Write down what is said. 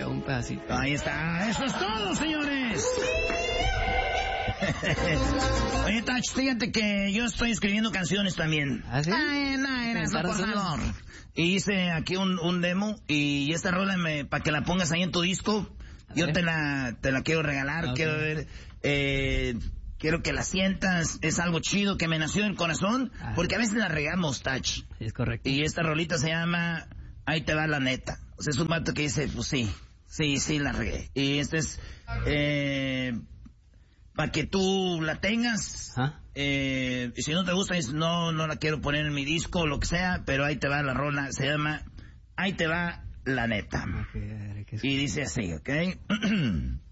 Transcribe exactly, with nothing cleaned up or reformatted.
un pedacito. Ahí está, eso es todo, señores. Oye, Tach, fíjate que yo estoy escribiendo canciones también. ¿Ah, sí? Ay, no, eras, no, por favor. Y hice aquí un, un demo, y esta rola para que la pongas ahí en tu disco, yo te la, te la quiero regalar, okay. Quiero ver, eh, quiero que la sientas, es algo chido que me nació en el corazón, ah, porque a veces la regamos, Tach. Es correcto. Y esta rolita se llama Ahí te va la neta. O sea, es un vato que dice, pues sí, sí, sí la regué. Y este es, eh... para que tú la tengas, ¿ah? eh, y si no te gusta, dices, no, no la quiero poner en mi disco, o lo que sea, pero ahí te va la rola, se llama Ahí te va la neta. Okay, y dice así, ¿ok?